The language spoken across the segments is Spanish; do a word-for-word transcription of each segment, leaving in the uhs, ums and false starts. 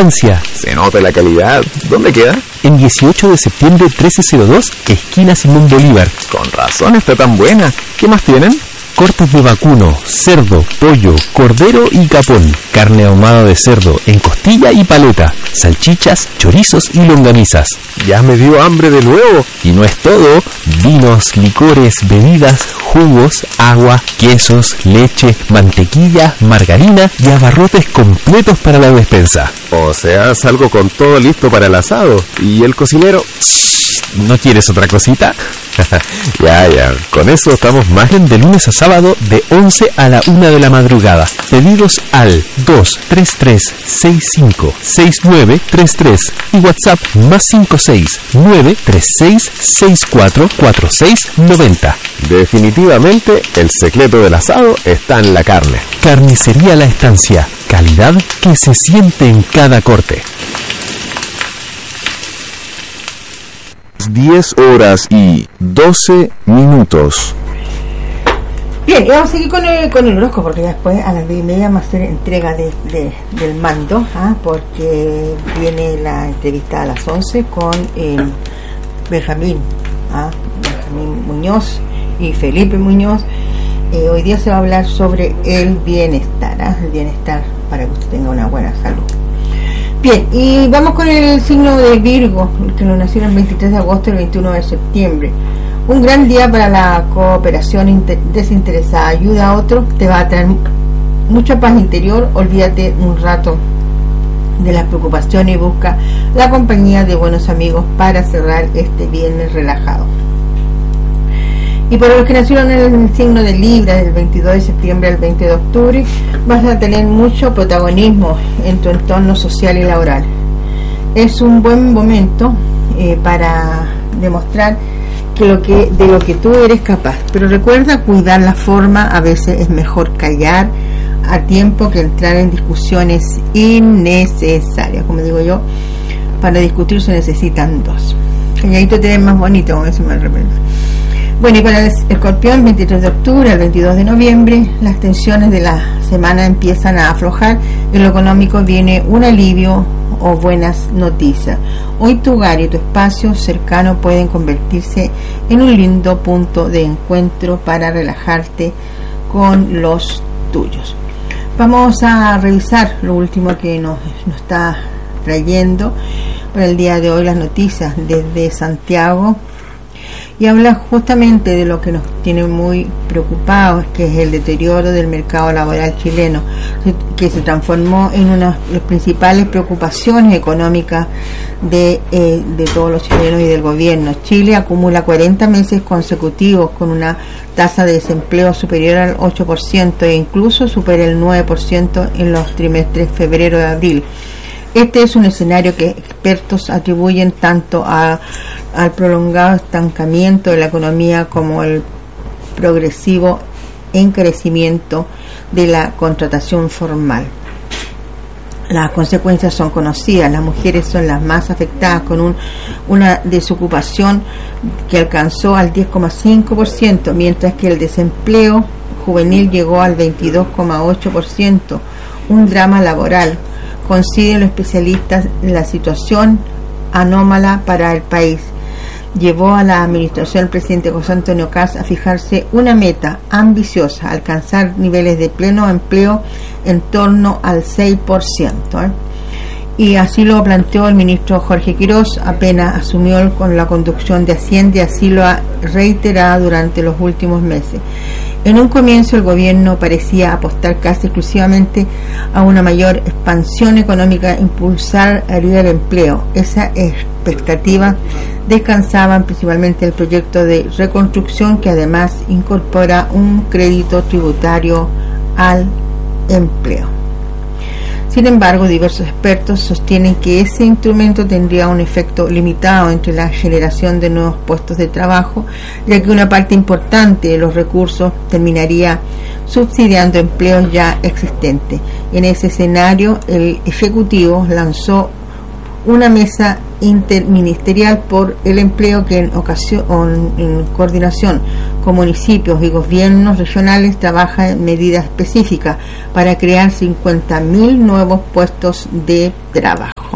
estancia. Se nota la calidad. ¿Dónde queda? En dieciocho de septiembre trece cero dos, esquina Simón Bolívar. Con razón está tan buena. ¿Qué más tienen? Cortes de vacuno, cerdo, pollo, cordero y capón. Carne ahumada de cerdo en costilla y paleta. Salchichas, chorizos y longanizas. Ya me dio hambre de nuevo. Y no es todo. Vinos, licores, bebidas, jugos, agua, quesos, leche, mantequilla, margarina y abarrotes completos para la despensa. O sea, salgo con todo listo para el asado. ¿Y el cocinero? ¿No quieres otra cosita? Ya, ya, con eso estamos más. De lunes a sábado de once a la una de la madrugada. Pedidos al dos tres tres seis cinco seis nueve tres tres y WhatsApp más cinco seis nueve tres seis seis cuatro cuatro seis nueve cero. Definitivamente el secreto del asado está en la carne. Carnicería La Estancia. Calidad que se siente en cada corte. diez horas y doce minutos. Bien, y vamos a seguir con el, con el horóscopo, porque después a las diez y media vamos a hacer entrega de, de, del mando, ¿ah? Porque viene la entrevista a las once con eh, Benjamín, ¿ah? Benjamín Muñoz y Felipe Muñoz. Eh, hoy día se va a hablar sobre el bienestar, ¿ah? El bienestar para que usted tenga una buena salud. Bien, y vamos con el signo de Virgo, que lo nació el veintitrés de agosto y el veintiuno de septiembre. Un gran día para la cooperación desinteresada. Ayuda a otros, te va a traer mucha paz interior. Olvídate un rato de las preocupaciones y busca la compañía de buenos amigos para cerrar este viernes relajado. Y para los que nacieron en el signo de Libra, del veintidós de septiembre al veinte de octubre, vas a tener mucho protagonismo en tu entorno social y laboral. Es un buen momento eh, para demostrar que lo que de lo que tú eres capaz. Pero recuerda cuidar la forma. A veces es mejor callar a tiempo que entrar en discusiones innecesarias. Como digo yo, para discutir se necesitan dos. Calladito te ves más bonito, como decimos al repente. Bueno, y para el Escorpión, veintitrés de octubre al veintidós de noviembre, las tensiones de la semana empiezan a aflojar. En lo económico viene un alivio o buenas noticias. Hoy tu hogar y tu espacio cercano pueden convertirse en un lindo punto de encuentro para relajarte con los tuyos. Vamos a revisar lo último que nos, nos está trayendo para el día de hoy, las noticias desde Santiago. Y habla justamente de lo que nos tiene muy preocupados, que es el deterioro del mercado laboral chileno, que se transformó en una de las principales preocupaciones económicas de, eh, de todos los chilenos y del gobierno. Chile acumula cuarenta meses consecutivos con una tasa de desempleo superior al ocho por ciento e incluso supera el nueve por ciento en los trimestres febrero y abril. Este es un escenario que expertos atribuyen tanto a, al prolongado estancamiento de la economía como el progresivo encarecimiento de la contratación formal. Las consecuencias son conocidas. Las mujeres son las más afectadas, con un, una desocupación que alcanzó al diez coma cinco por ciento, mientras que el desempleo juvenil llegó al veintidós coma ocho por ciento. Un drama laboral. Consideran los especialistas la situación anómala para el país. Llevó a la administración del presidente José Antonio Kast a fijarse una meta ambiciosa: alcanzar niveles de pleno empleo en torno al seis por ciento. ¿eh? Y así lo planteó el ministro Jorge Quirós apenas asumió con la conducción de Hacienda, y así lo ha reiterado durante los últimos meses. En un comienzo el gobierno parecía apostar casi exclusivamente a una mayor expansión económica, impulsar arriba el empleo. Esa expectativa descansaba principalmente el proyecto de reconstrucción, que además incorpora un crédito tributario al empleo. Sin embargo, diversos expertos sostienen que ese instrumento tendría un efecto limitado entre la generación de nuevos puestos de trabajo, ya que una parte importante de los recursos terminaría subsidiando empleos ya existentes. En ese escenario, el Ejecutivo lanzó una mesa interministerial por el empleo que en, ocasión, en coordinación con municipios y gobiernos regionales trabaja en medidas específicas para crear cincuenta mil nuevos puestos de trabajo.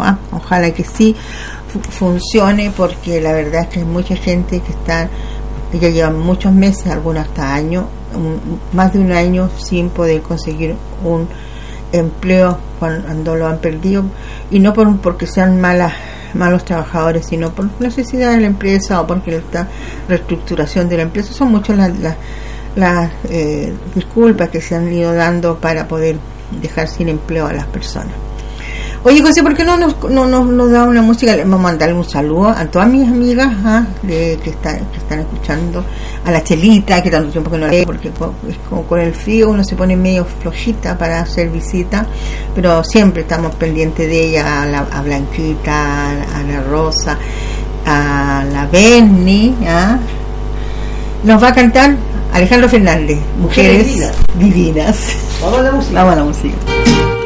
¿ah? Ojalá que sí fu- funcione, porque la verdad es que hay mucha gente que está, ya llevan muchos meses, algunos hasta años, un, más de un año sin poder conseguir un empleo cuando lo han perdido, y no por porque sean malas malos trabajadores, sino por necesidad de la empresa o porque esta reestructuración de la empresa. Son muchas las, las, las eh, disculpas que se han ido dando para poder dejar sin empleo a las personas. Oye, José, ¿por qué no nos, no, no, nos da una música? Le vamos a mandarle un saludo a todas mis amigas, ¿ah? de, que, está, que están escuchando, a la Chelita, que tanto tiempo que no la veo, porque con, es como con el frío uno se pone medio flojita para hacer visita, pero siempre estamos pendientes de ella, a, la, a Blanquita, a la Rosa, a la Benny, ¿ah? Nos va a cantar Alejandro Fernández, Mujeres, Mujeres Divinas. Divinas. Vamos a la música. Vamos a la música.